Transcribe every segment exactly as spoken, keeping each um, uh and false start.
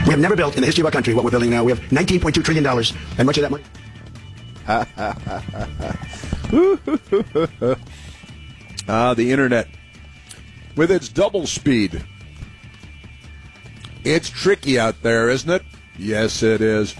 We have never built in the history of our country what we're building now. We have nineteen point two trillion dollars, and much of that money. Ah, the internet with its double speed. It's tricky out there, isn't it? Yes, it is.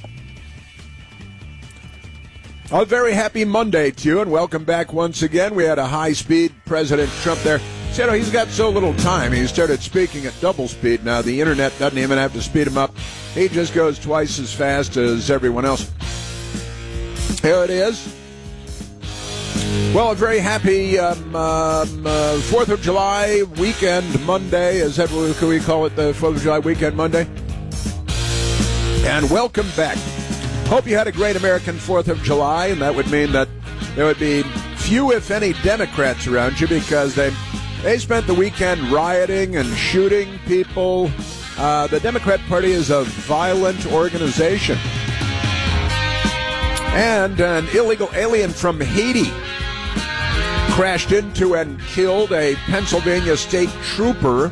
A very happy Monday to you, and welcome back once again. We had a high-speed President Trump there. So, you know, he's got so little time. He started speaking at double speed. Now, the internet doesn't even have to speed him up. He just goes twice as fast as everyone else. Here it is. Well, a very happy um, um, uh, fourth of July weekend Monday. Is that what we call it, the fourth of July weekend Monday? And welcome back. Hope you had a great American fourth of July, and that would mean that there would be few, if any, Democrats around you because they they spent the weekend rioting and shooting people. Uh, the Democrat Party is a violent organization. And an illegal alien from Haiti crashed into and killed a Pennsylvania state trooper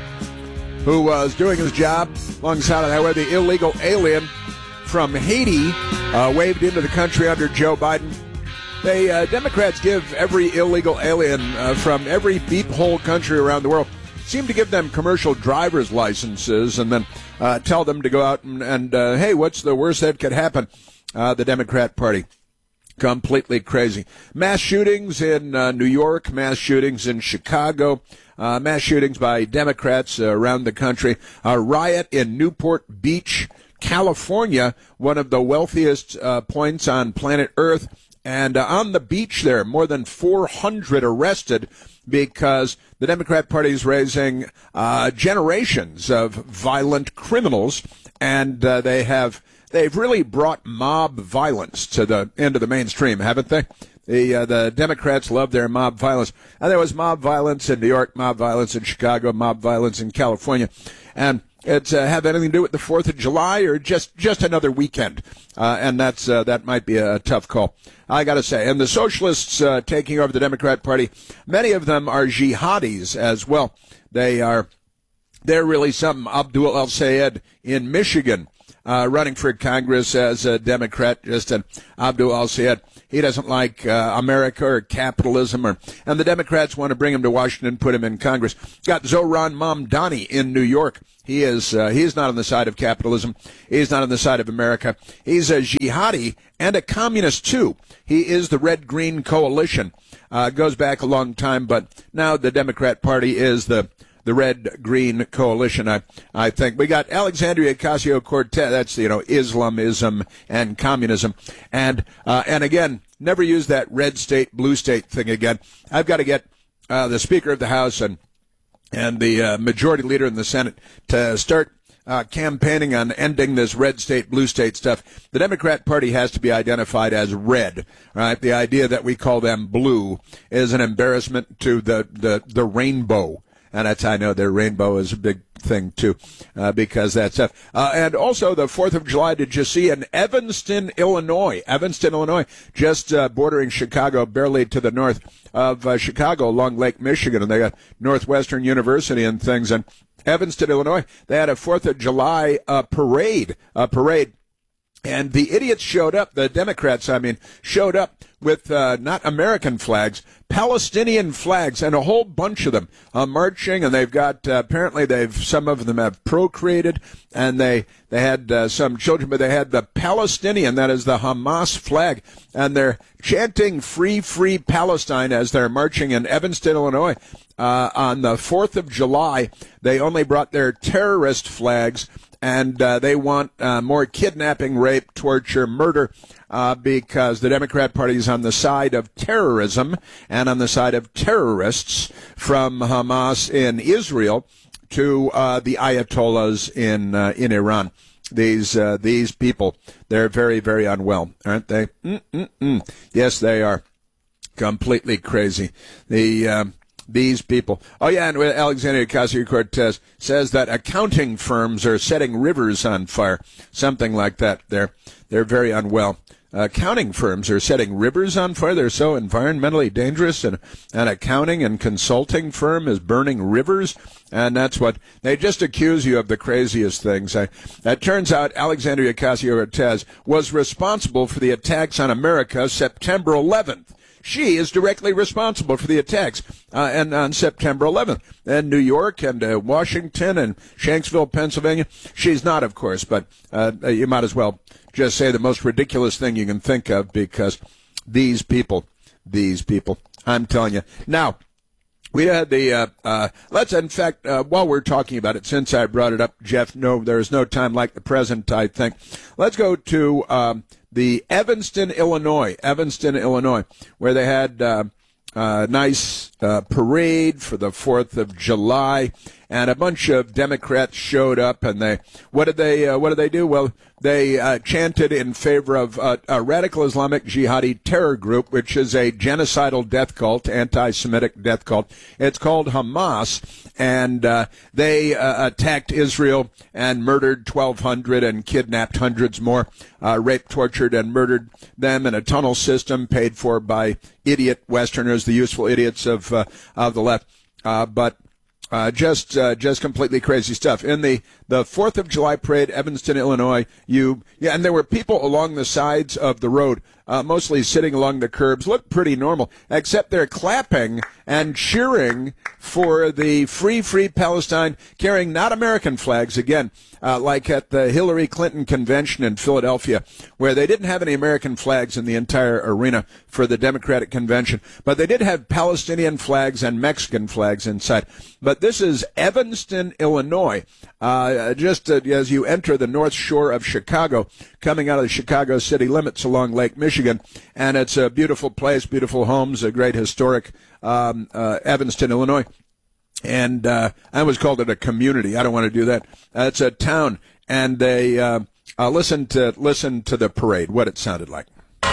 who was doing his job alongside of the highway. The illegal alien from Haiti uh, waved into the country under Joe Biden. They uh, Democrats give every illegal alien uh, from every beep hole country around the world, seem to give them commercial driver's licenses and then uh, tell them to go out and, and uh, hey, what's the worst that could happen? Uh, the Democrat Party. Completely crazy. Mass shootings in uh, New York, mass shootings in Chicago, uh, mass shootings by Democrats uh, around the country. A riot in Newport Beach, California, one of the wealthiest uh, points on planet Earth. And uh, on the beach there, more than four hundred arrested because the Democrat Party is raising uh, generations of violent criminals, and uh, they have they've really brought mob violence to the end of the mainstream, haven't they? The uh, the Democrats love their mob violence, and there was mob violence in New York, mob violence in Chicago, mob violence in California, and it's uh, have anything to do with the fourth of July or just, just another weekend? Uh, and that's uh, that might be a tough call, I got to say. And the socialists uh, taking over the Democrat Party, many of them are jihadis as well. They are, they're really something. Abdul El-Sayed in Michigan, uh, running for Congress as a Democrat, just an Abdul El-Sayed. He doesn't like uh, America or capitalism, or and the Democrats want to bring him to Washington, put him in Congress. Got Zohran Mamdani in New York. He is uh, he's not on the side of capitalism. He's not on the side of America. He's a jihadi and a communist too. He is the Red Green Coalition. Uh, goes back a long time, but now the Democrat Party is the the Red Green Coalition. I I think we got Alexandria Ocasio-Cortez. That's, you know, Islamism and communism, and uh, and again, never use that red state blue state thing again. I've got to get uh, the Speaker of the House and and the uh, Majority Leader in the Senate to start uh, campaigning on ending this red state blue state stuff. The Democrat Party has to be identified as red. Right? The idea that we call them blue is an embarrassment to the the, the rainbow. And that's, I know their rainbow is a big thing, too, uh, because that's stuff. Uh, and also the fourth of July, did you see in Evanston, Illinois, Evanston, Illinois, just uh, bordering Chicago, barely to the north of uh, Chicago along Lake Michigan, and they got Northwestern University and things. And Evanston, Illinois, they had a fourth of July uh, parade, a parade. And the idiots showed up, the Democrats, I mean, showed up with uh, not American flags, Palestinian flags, and a whole bunch of them uh, marching. And they've got, uh, apparently they've, some of them have procreated, and they, they had uh, some children, but they had the Palestinian, that is the Hamas flag. And they're chanting free, free Palestine as they're marching in Evanston, Illinois. Uh, on the fourth of July, they only brought their terrorist flags. And uh, they want uh, more kidnapping, rape, torture, murder, uh, because the Democrat Party is on the side of terrorism and on the side of terrorists, from Hamas in Israel to uh, the Ayatollahs in uh, in Iran. These uh, these people, they're very, very unwell, aren't they? Mm-mm-mm. Yes, they are. Completely crazy. The uh, These people. Oh, yeah, and Alexandria Ocasio-Cortez says that accounting firms are setting rivers on fire. Something like that. They're, they're very unwell. accounting firms are setting rivers on fire. They're so environmentally dangerous, and an accounting and consulting firm is burning rivers, and that's what they just accuse you of the craziest things. I, it turns out Alexandria Ocasio-Cortez was responsible for the attacks on America September eleventh. She is directly responsible for the attacks uh, and on September eleventh in New York and uh, Washington and Shanksville, Pennsylvania. She's not, of course, but uh, you might as well just say the most ridiculous thing you can think of, because these people, these people, I'm telling you. Now, we had the, uh, uh, let's, in fact, uh, while we're talking about it, since I brought it up, Jeff, no, there's no time like the present, I think. Let's go to um, the Evanston, Illinois, Evanston, Illinois, where they had uh, a nice uh, parade for the fourth of July, and a bunch of Democrats showed up, and they, what did they, uh, what did they do? Well, they uh, chanted in favor of uh, a radical Islamic jihadi terror group, which is a genocidal death cult, anti-Semitic death cult. It's called Hamas, and uh, they uh, attacked Israel and murdered twelve hundred and kidnapped hundreds more, uh, raped, tortured, and murdered them in a tunnel system paid for by idiot Westerners, the useful idiots of uh, of the left. Uh, but Uh, just, uh, just completely crazy stuff. In the, the fourth of July parade, Evanston, Illinois, you, yeah, and there were people along the sides of the road, uh, mostly sitting along the curbs, looked pretty normal, except they're clapping and cheering for the free, free Palestine, carrying not American flags, again, uh, like at the Hillary Clinton convention in Philadelphia, where they didn't have any American flags in the entire arena for the Democratic convention, but they did have Palestinian flags and Mexican flags inside. But this is Evanston, Illinois, uh, just uh, as you enter the north shore of Chicago, coming out of the Chicago city limits along Lake Michigan, and it's a beautiful place, beautiful homes, a great historic um, uh, Evanston, Illinois. And uh, I always called it a community. I don't want to do that. Uh, it's a town, and they uh, uh, listen to listen to the parade. What it sounded like.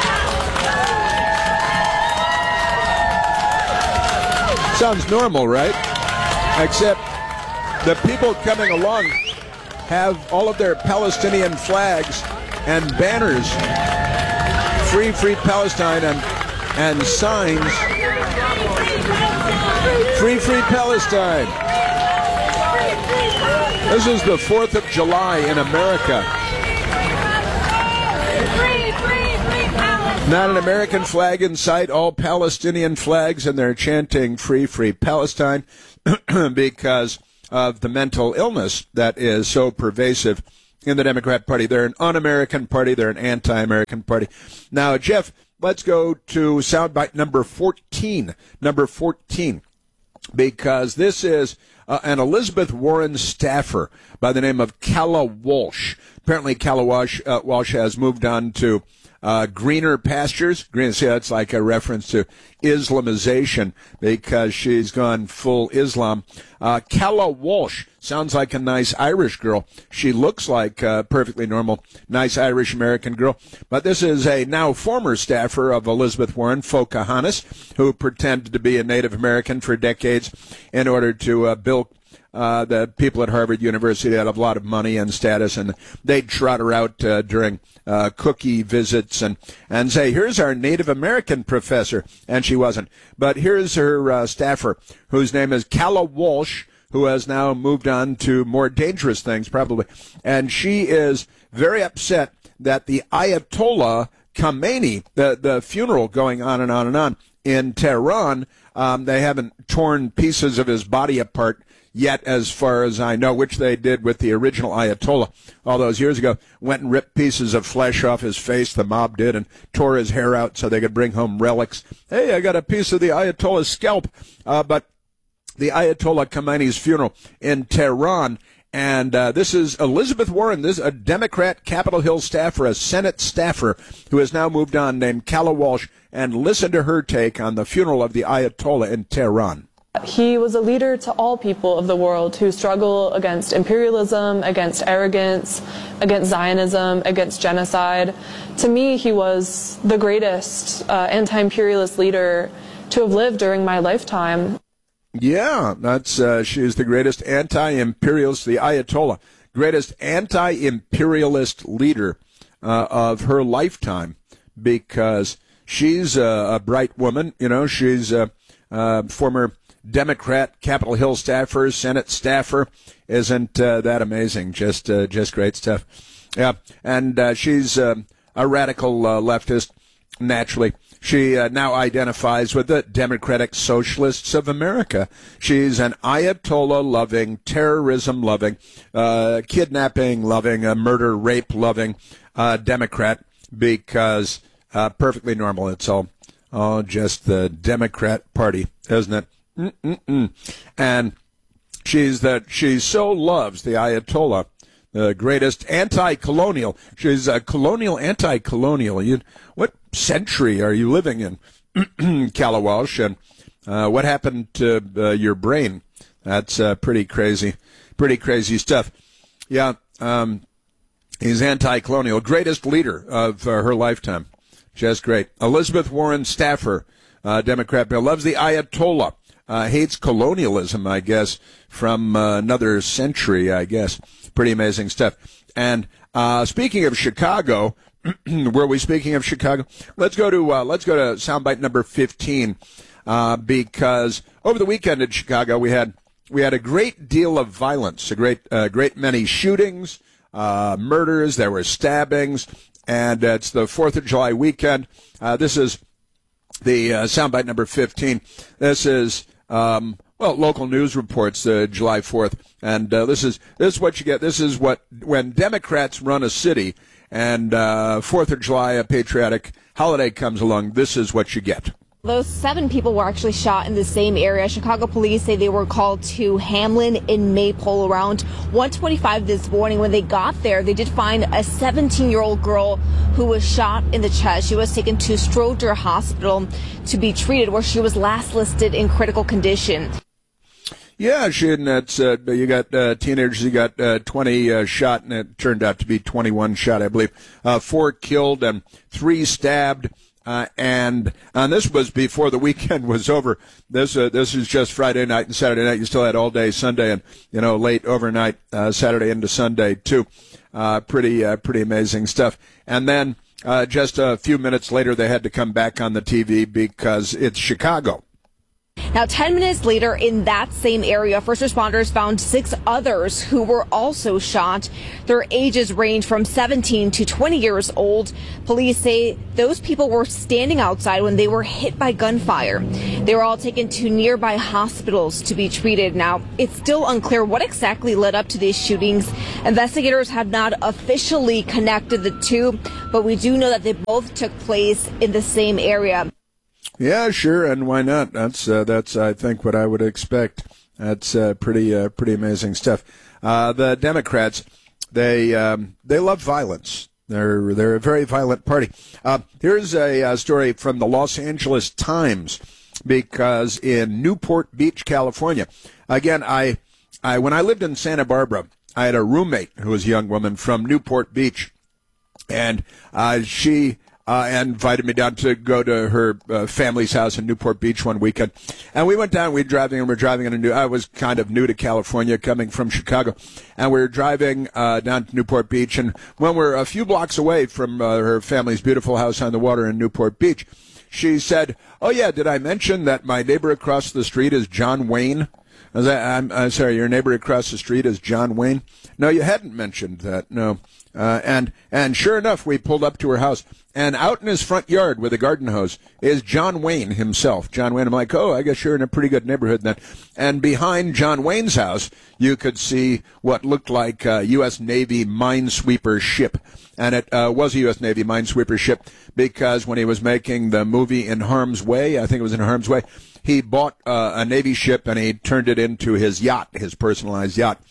Sounds normal, right? Except the people coming along have all of their Palestinian flags and banners, free, free Palestine, and and signs. Free, free Palestine. This is the fourth of July in America. Free, free, free Palestine. Not an American flag in sight, all Palestinian flags, and they're chanting free, free Palestine because of the mental illness that is so pervasive in the Democrat Party. They're an un-American party. They're an anti-American party. Now, Jeff, let's go to soundbite number fourteen. Number fourteen. Because this is uh, an Elizabeth Warren staffer by the name of Calla Walsh. Apparently, Calla Walsh, uh, Walsh has moved on to uh, greener pastures. Green, see, that's like a reference to Islamization because she's gone full Islam. Uh, Calla Walsh sounds like a nice Irish girl. She looks like a perfectly normal, nice Irish-American girl. But this is a now former staffer of Elizabeth Warren, Pocahontas, who pretended to be a Native American for decades in order to uh, bilk uh, the people at Harvard University out of a lot of money and status, and they'd trot her out uh, during uh, cookie visits and, and say, here's our Native American professor, and she wasn't. But here's her uh, staffer, whose name is Calla Walsh, who has now moved on to more dangerous things, probably. And she is very upset that the Ayatollah Khamenei, the, the funeral going on and on and on in Tehran, um, they haven't torn pieces of his body apart yet, as far as I know, which they did with the original Ayatollah all those years ago. Went and ripped pieces of flesh off his face, the mob did, and tore his hair out so they could bring home relics. Hey, I got a piece of the Ayatollah's scalp. Uh, but the Ayatollah Khamenei's funeral in Tehran, and uh, this is Elizabeth Warren, this is a Democrat Capitol Hill staffer, a Senate staffer who has now moved on, named Calla Walsh, and listen to her take on the funeral of the Ayatollah in Tehran. He was a leader to all people of the world who struggle against imperialism, against arrogance, against Zionism, against genocide. To me, he was the greatest uh, anti-imperialist leader to have lived during my lifetime. Yeah, that's uh, she is the greatest anti-imperialist, the Ayatollah, greatest anti-imperialist leader uh, of her lifetime, because she's a, a bright woman. You know, she's a, a former Democrat, Capitol Hill staffer, Senate staffer. Isn't uh, that amazing? Just uh, just great stuff. Yeah, and uh, she's uh, a radical uh, leftist, naturally. She uh, now identifies with the Democratic Socialists of America. She's an Ayatollah-loving, terrorism-loving, uh, kidnapping-loving, uh, murder, rape-loving uh, Democrat because uh, perfectly normal. It's all, all just the Democrat Party, isn't it? Mm-mm-mm. And she's that she so loves the Ayatollah, the greatest anti-colonial. She's a colonial anti-colonial. You, what century are you living in, Calla Walsh? And uh, what happened to uh, your brain? That's uh, pretty crazy, pretty crazy stuff. Yeah, um, he's anti-colonial, greatest leader of uh, her lifetime. Just great. Elizabeth Warren staffer, uh, Democrat bill, loves the Ayatollah. Uh, hates colonialism, I guess, from uh, another century, I guess. Pretty amazing stuff. And uh, speaking of Chicago, were we speaking of Chicago? Let's go to uh, let's go to soundbite number fifteen, uh, because over the weekend in Chicago we had we had a great deal of violence, a great uh, great many shootings, uh, murders. There were stabbings, and uh, it's the Fourth of July weekend. Uh, this is the uh, soundbite number fifteen. This is. Um, well, local news reports, uh, July fourth, and uh, this is this is what you get. This is what when Democrats run a city, and uh, Fourth of July, a patriotic holiday, comes along. This is what you get. Those seven people were actually shot in the same area. Chicago police say they were called to Hamlin in Maypole around one twenty-five this morning. When they got there, they did find a seventeen-year-old girl who was shot in the chest. She was taken to Stroger Hospital to be treated, where she was last listed in critical condition. Yeah, she and that's uh, you got uh, teenagers. You got uh, twenty uh, shot, and it turned out to be twenty-one shot, I believe. Uh, four killed and three stabbed. Uh, and and this was before the weekend was over. This uh, this is just Friday night and Saturday night. You still had all day Sunday and you know late overnight uh, Saturday into Sunday too. Uh, pretty uh, pretty amazing stuff. And then uh, just a few minutes later, they had to come back on the T V because it's Chicago. Now, ten minutes later in that same area, first responders found six others who were also shot. Their ages range from seventeen to twenty years old. Police say those people were standing outside when they were hit by gunfire. They were all taken to nearby hospitals to be treated. Now, it's still unclear what exactly led up to these shootings. Investigators have not officially connected the two, but we do know that they both took place in the same area. Yeah, sure, and why not? That's uh, that's I think what I would expect. That's uh, pretty uh, pretty amazing stuff. Uh, the Democrats, they um, they love violence. They're they're a very violent party. Uh, here's a, a story from the Los Angeles Times, because in Newport Beach, California, again, I I when I lived in Santa Barbara, I had a roommate who was a young woman from Newport Beach, and uh, she. Uh, invited me down to go to her uh, family's house in Newport Beach one weekend. And we went down, we were driving, and we were driving in a new, I was kind of new to California, coming from Chicago. And we were driving uh, down to Newport Beach. And when we're a few blocks away from uh, her family's beautiful house on the water in Newport Beach, she said, "Oh, yeah, did I mention that my neighbor across the street is John Wayne?" I was like, I'm, I'm sorry, your neighbor across the street is John Wayne? No, you hadn't mentioned that, no. Uh, and and sure enough, we pulled up to her house, and out in his front yard with a garden hose is John Wayne himself. John Wayne, I'm like, oh, I guess you're in a pretty good neighborhood then. And behind John Wayne's house, you could see what looked like a U S Navy minesweeper ship. And it uh, was a U S Navy minesweeper ship because when he was making the movie In Harm's Way, I think it was In Harm's Way, he bought uh, a Navy ship and he turned it into his yacht, his personalized yacht,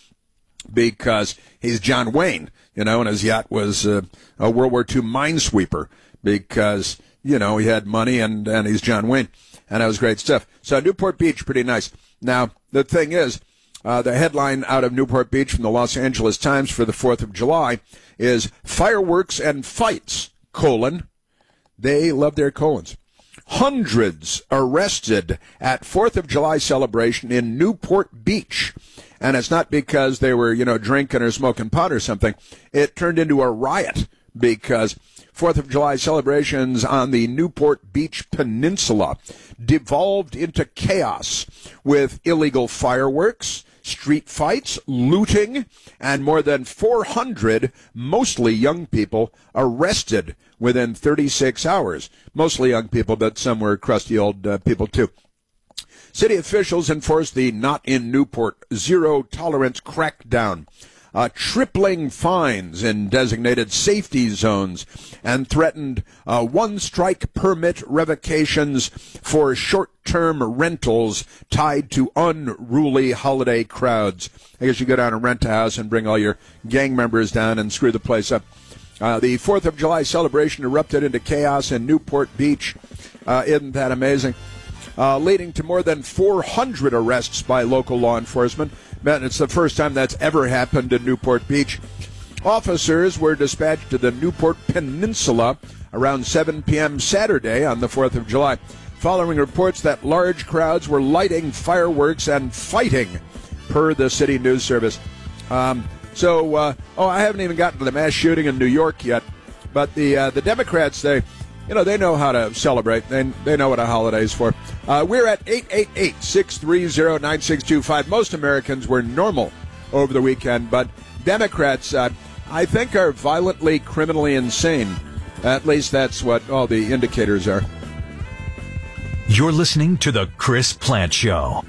because he's John Wayne, you know, and his yacht was uh, a World War Two minesweeper because, you know, he had money and, and he's John Wayne. And that was great stuff. So Newport Beach, pretty nice. Now, the thing is, uh, the headline out of Newport Beach from the Los Angeles Times for the fourth of July is Fireworks and Fights, colon. They love their colons. Hundreds arrested at fourth of July celebration in Newport Beach. And it's not because they were, you know, drinking or smoking pot or something. It turned into a riot because Fourth of July celebrations on the Newport Beach Peninsula devolved into chaos with illegal fireworks, street fights, looting, and more than four hundred, mostly young people, arrested within thirty-six hours. Mostly young people, but some were crusty old uh, people too. City officials enforced the Not in Newport zero-tolerance crackdown, uh, tripling fines in designated safety zones, and threatened uh, one-strike permit revocations for short-term rentals tied to unruly holiday crowds. I guess you go down and rent a house and bring all your gang members down and screw the place up. Uh, the Fourth of July celebration erupted into chaos in Newport Beach. Uh, isn't that amazing? Uh, leading to more than four hundred arrests by local law enforcement. Man, it's the first time that's ever happened in Newport Beach. Officers were dispatched to the Newport Peninsula around seven p.m. Saturday on the Fourth of July, following reports that large crowds were lighting fireworks and fighting, per the city news service. Um, so, uh, oh, I haven't even gotten to the mass shooting in New York yet, but the uh, the Democrats, they... You know, they know how to celebrate. They, they know what a holiday is for. Uh, we're at eight eight eight, six three zero, nine six two five. Most Americans were normal over the weekend, but Democrats, uh, I think, are violently criminally insane. At least that's what all the indicators are. You're listening to The Chris Plant Show.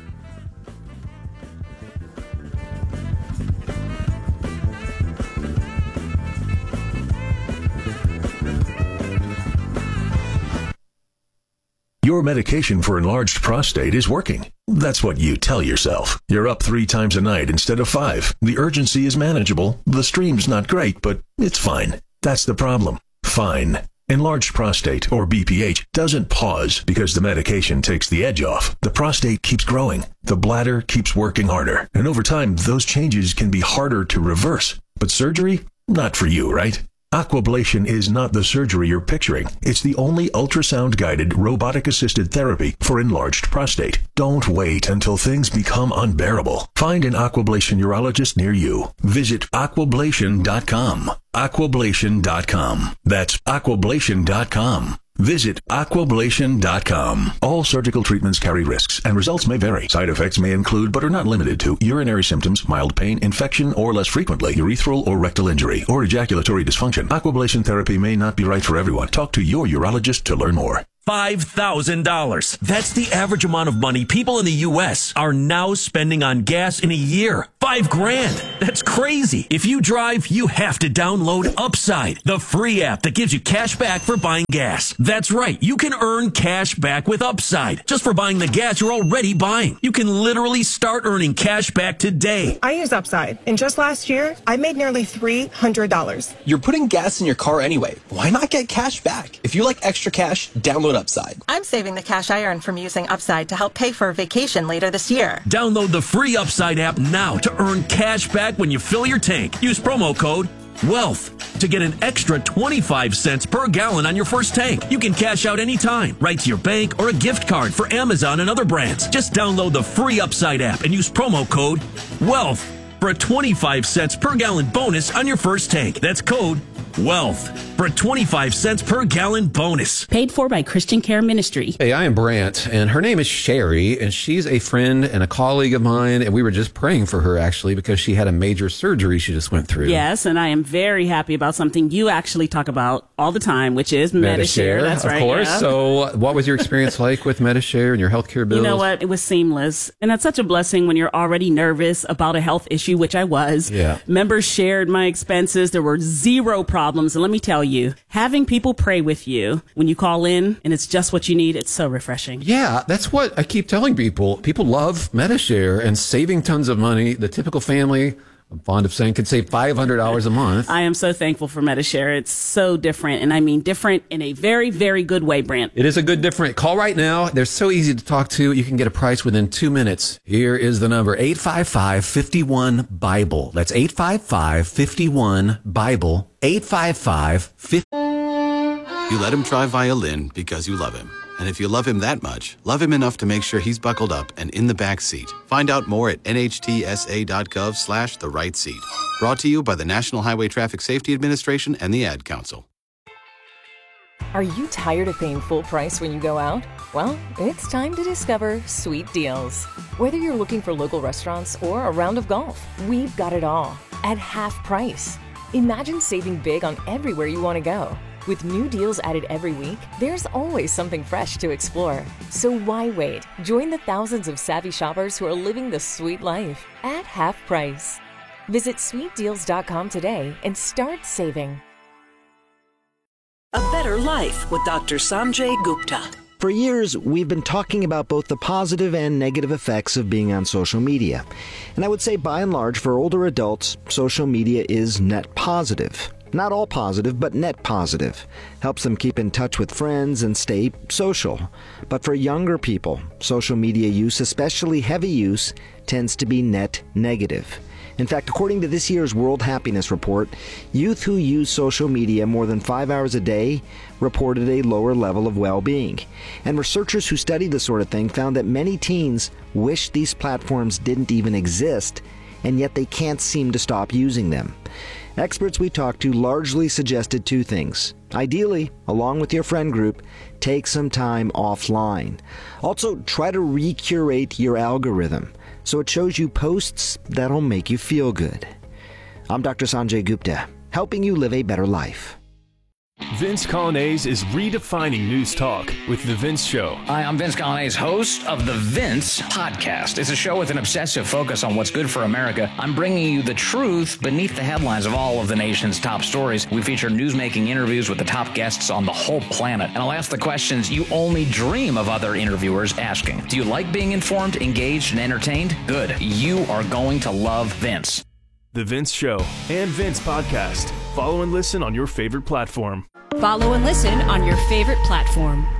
Your medication for enlarged prostate is working. That's what you tell yourself. You're up three times a night instead of five. The urgency is manageable. The stream's not great, but it's fine. That's the problem. Fine. Enlarged prostate, or B P H, doesn't pause because the medication takes the edge off. The prostate keeps growing. The bladder keeps working harder. And over time, those changes can be harder to reverse. But surgery? Not for you, right? Aquablation is not the surgery you're picturing. It's the only ultrasound-guided, robotic-assisted therapy for enlarged prostate. Don't wait until things become unbearable. Find an Aquablation urologist near you. Visit aquablation dot com. aquablation dot com. That's aquablation dot com. Visit aquablation dot com. All surgical treatments carry risks, and results may vary. Side effects may include, but are not limited to, urinary symptoms, mild pain, infection, or less frequently, urethral or rectal injury, or ejaculatory dysfunction. Aquablation therapy may not be right for everyone. Talk to your urologist to learn more. five thousand dollars. That's the average amount of money people in the U S are now spending on gas in a year. Five grand. That's crazy. If you drive, you have to download Upside, the free app that gives you cash back for buying gas. That's right. You can earn cash back with Upside just for buying the gas you're already buying. You can literally start earning cash back today. I use Upside, and just last year, I made nearly three hundred dollars. You're putting gas in your car anyway. Why not get cash back? If you like extra cash, download Upside. I'm saving the cash I earn from using Upside to help pay for a vacation later this year. Download the free Upside app now to earn cash back when you fill your tank. Use promo code WEALTH to get an extra twenty-five cents per gallon on your first tank. You can cash out anytime, right to your bank or a gift card for Amazon and other brands. Just download the free Upside app and use promo code WEALTH for a twenty-five cents per gallon bonus on your first tank. That's code WEALTH for a twenty-five cents per gallon bonus. Paid for by Christian Care Ministry. Hey, I am Brant, and her name is Sherry, and she's a friend and a colleague of mine, and we were just praying for her, actually, because she had a major surgery she just went through. Yes, and I am very happy about something you actually talk about all the time, which is Medi-Share. That's of right. Of course. Yeah. So what was your experience like with Medi-Share and your healthcare bills? You know what? It was seamless. And that's such a blessing when you're already nervous about a health issue, which I was. Yeah. Members shared my expenses. There were zero problems. And let me tell you, having people pray with you when you call in and it's just what you need, it's so refreshing. Yeah, that's what I keep telling people. People love Medi-Share and saving tons of money. The typical family, I'm fond of saying, could save five hundred dollars a month. I am so thankful for Medi-Share. It's so different, and I mean different in a very, very good way, Brent. It is a good different. Call right now. They're so easy to talk to. You can get a price within two minutes. Here is the number, eight five five, five one, BIBLE. That's eight five five, five one, BIBLE. eight five five, five one. You let him try violin because you love him. And if you love him that much, love him enough to make sure he's buckled up and in the back seat. Find out more at nhtsa.gov slash the right seat. Brought to you by the National Highway Traffic Safety Administration and the Ad Council. Are you tired of paying full price when you go out? Well, it's time to discover Sweet Deals. Whether you're looking for local restaurants or a round of golf, we've got it all at half price. Imagine saving big on everywhere you want to go. With new deals added every week, there's always something fresh to explore. So why wait? Join the thousands of savvy shoppers who are living the sweet life at half price. Visit sweet deals dot com today and start saving. A Better Life with Doctor Sanjay Gupta. For years, we've been talking about both the positive and negative effects of being on social media. And I would say by and large, for older adults, social media is net positive. Not all positive, but net positive. Helps them keep in touch with friends and stay social. But for younger people, social media use, especially heavy use, tends to be net negative. In fact, according to this year's World Happiness Report, youth who use social media more than five hours a day reported a lower level of well-being. And researchers who studied this sort of thing found that many teens wish these platforms didn't even exist, and yet they can't seem to stop using them. Experts we talked to largely suggested two things. Ideally, along with your friend group, take some time offline. Also, try to recurate your algorithm so it shows you posts that'll make you feel good. I'm Doctor Sanjay Gupta, helping you live a better life. Vince Coglianese is redefining news talk with The Vince Show. Hi, I'm Vince Coglianese, host of The Vince Podcast. It's a show with an obsessive focus on what's good for America. I'm bringing you the truth beneath the headlines of all of the nation's top stories. We feature news-making interviews with the top guests on the whole planet. And I'll ask the questions you only dream of other interviewers asking. Do you like being informed, engaged, and entertained? Good. You are going to love Vince. The Vince Show and Vince Podcast. Follow and listen on your favorite platform. Follow and listen on your favorite platform.